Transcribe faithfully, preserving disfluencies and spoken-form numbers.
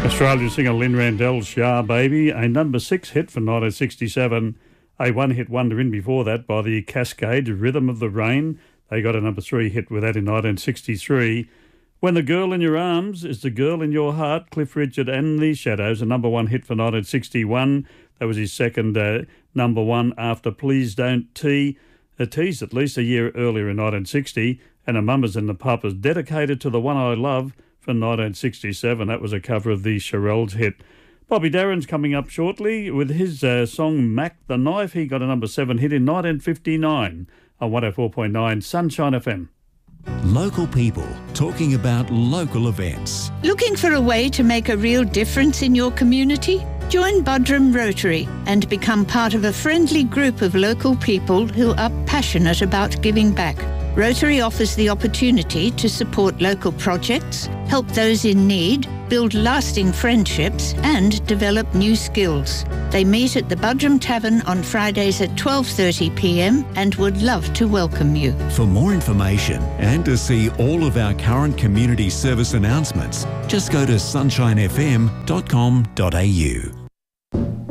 Australian singer Lynn Randell's Shah Baby, a number six hit for nineteen sixty-seven, a one-hit wonder in before that by the Cascades, Rhythm of the Rain. They got a number three hit with that in nineteen sixty-three. When the Girl in Your Arms is the Girl in Your Heart, Cliff Richard and the Shadows, a number one hit for nineteen sixty-one. That was his second uh, number one after Please Don't Tea. A tease at least a year earlier in nineteen sixty, and a Mamas and the Papas, Dedicated to the One I Love, for nineteen sixty-seven. That was a cover of the Shirelles hit. Bobby Darin's coming up shortly with his uh, song Mac the Knife. He got a number seven hit in nineteen fifty-nine on one oh four point nine Sunshine F M. Local people talking about local events. Looking for a way to make a real difference in your community? Join Buderim Rotary and become part of a friendly group of local people who are passionate about giving back. Rotary offers the opportunity to support local projects, help those in need, build lasting friendships and develop new skills. They meet at the Buderim Tavern on Fridays at twelve thirty p m and would love to welcome you. For more information and to see all of our current community service announcements, just go to sunshine f m dot com dot a u.